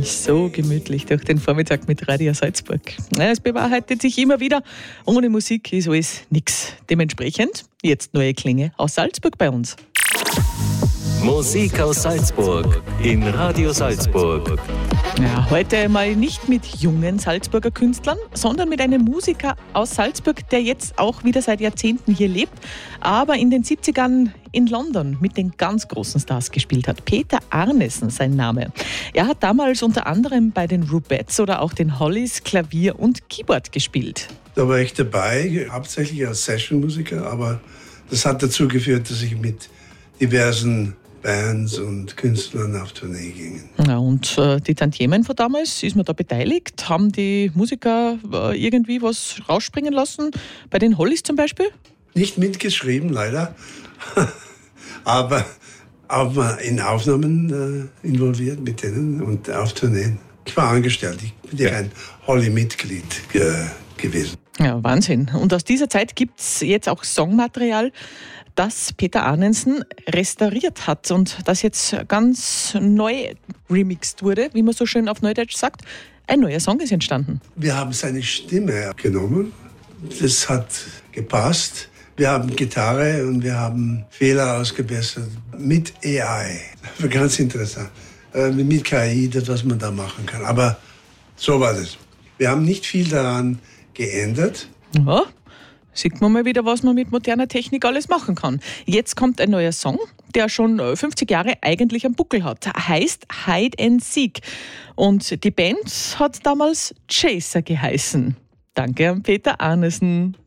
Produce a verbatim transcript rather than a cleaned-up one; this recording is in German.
So gemütlich durch den Vormittag mit Radio Salzburg. Ja, es bewahrheitet sich immer wieder, ohne Musik ist alles nix. Dementsprechend jetzt neue Klänge aus Salzburg bei uns. Musik aus Salzburg in Radio Salzburg. Ja, heute mal nicht mit jungen Salzburger Künstlern, sondern mit einem Musiker aus Salzburg, der jetzt auch wieder seit Jahrzehnten hier lebt, aber in den siebzigern in London mit den ganz großen Stars gespielt hat. Peter Arnesen, sein Name. Er hat damals unter anderem bei den Rubettes oder auch den Hollies Klavier und Keyboard gespielt. Da war ich dabei, hauptsächlich als Session-Musiker, aber das hat dazu geführt, dass ich mit diversen Bands und Künstlern auf Tournee gingen. Ja, und äh, die Tantiemen von damals, ist man da beteiligt? Haben die Musiker äh, irgendwie was rausspringen lassen? Bei den Hollies zum Beispiel? Nicht mitgeschrieben, leider. aber, aber in Aufnahmen äh, involviert mit denen und auf Tourneen. Ich war angestellt, ich bin ja ein Holly-Mitglied äh, gewesen. Ja, Wahnsinn. Und aus dieser Zeit gibt es jetzt auch Songmaterial, das Peter Arnesen restauriert hat und das jetzt ganz neu remixed wurde, wie man so schön auf Neudeutsch sagt. Ein neuer Song ist entstanden. Wir haben seine Stimme genommen, das hat gepasst. Wir haben Gitarre und wir haben Fehler ausgebessert mit A I. Ganz interessant. Mit K I, das, was man da machen kann. Aber so war das. Wir haben nicht viel daran geändert. Ja. Sieht man mal wieder, was man mit moderner Technik alles machen kann. Jetzt kommt ein neuer Song, der schon fünfzig Jahre eigentlich am Buckel hat. Heißt Hide and Seek. Und die Band hat damals Chaser geheißen. Danke an Peter Arnesen.